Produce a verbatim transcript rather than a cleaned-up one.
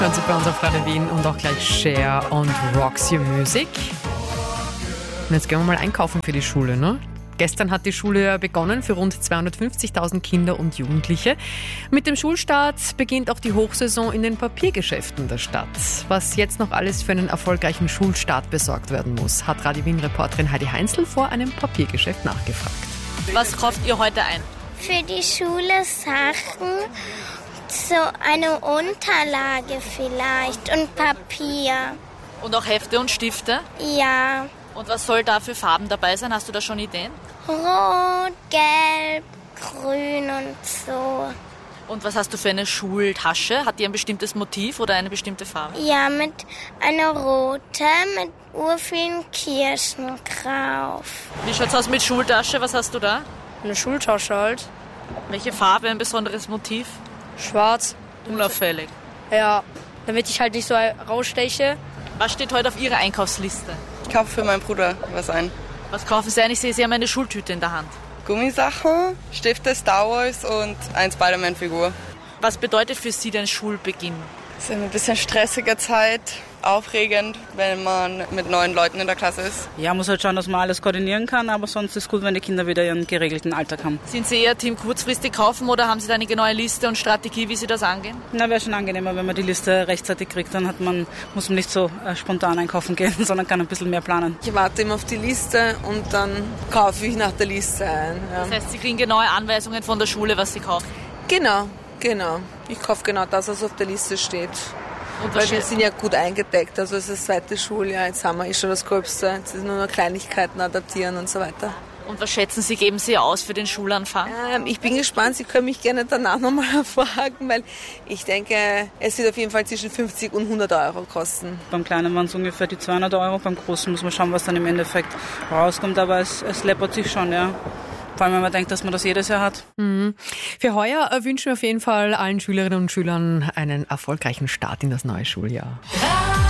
Hören Sie bei uns auf Radio Wien und auch gleich Share und Rocks Your Music. Und jetzt gehen wir mal einkaufen für die Schule, ne? Gestern hat die Schule ja begonnen für rund zweihundertfünfzigtausend Kinder und Jugendliche. Mit dem Schulstart beginnt auch die Hochsaison in den Papiergeschäften der Stadt. Was jetzt noch alles für einen erfolgreichen Schulstart besorgt werden muss, hat Radio Wien-Reporterin Heidi Heinzl vor einem Papiergeschäft nachgefragt. Was kauft ihr heute ein? Für die Schule Sachen, so eine Unterlage vielleicht und Papier. Und auch Hefte und Stifte? Ja, Und was soll da für Farben dabei sein? Hast du da schon Ideen? rot, gelb, grün und so. Und was hast du für eine Schultasche? Hat die ein bestimmtes Motiv oder eine bestimmte Farbe? Ja, mit einer rote mit urvielen Kirschen drauf. Wie schaut's aus mit Schultasche? Was hast du da? Eine Schultasche halt. Welche Farbe, ein besonderes Motiv? Schwarz. Unauffällig. Ja, damit ich halt nicht so raussteche. Was steht heute auf Ihrer Einkaufsliste? Ich kaufe für meinen Bruder was ein. Was kaufen Sie ein? Ich sehe, Sie haben eine Schultüte in der Hand. Gummisachen, Stifte, Star Wars und eine Spider-Man-Figur. Was bedeutet für Sie denn Schulbeginn? Es ist eine bisschen stressige Zeit, aufregend, wenn man mit neuen Leuten in der Klasse ist. Ja, muss halt schauen, dass man alles koordinieren kann, aber sonst ist es gut, wenn die Kinder wieder ihren geregelten Alltag haben. Sind Sie eher Team kurzfristig kaufen oder haben Sie da eine genaue Liste und Strategie, wie Sie das angehen? Na, wäre schon angenehmer, wenn man die Liste rechtzeitig kriegt, dann hat man, muss man nicht so äh, spontan einkaufen gehen, sondern kann ein bisschen mehr planen. Ich warte immer auf die Liste und dann kaufe ich nach der Liste ein. Ja. Das heißt, Sie kriegen genaue Anweisungen von der Schule, was Sie kaufen. Genau, genau. Ich kaufe genau das, was auf der Liste steht. Und Weil was wir schä- sind ja gut eingedeckt, also es ist das zweite Schuljahr, jetzt haben wir eh schon das Gröbste, jetzt ist nur noch Kleinigkeiten adaptieren und so weiter. und was schätzen Sie, geben Sie aus für den Schulanfang? Ähm, ich bin gespannt, Sie können mich gerne danach nochmal fragen, weil ich denke, es wird auf jeden Fall zwischen fünfzig und hundert Euro kosten. Beim Kleinen waren es ungefähr die zweihundert Euro, beim Großen muss man schauen, was dann im Endeffekt rauskommt, aber es, es läppert sich schon, ja. Vor allem, wenn man denkt, dass man das jedes Jahr hat. Mhm. Für heuer wünschen wir auf jeden Fall allen Schülerinnen und Schülern einen erfolgreichen Start in das neue Schuljahr.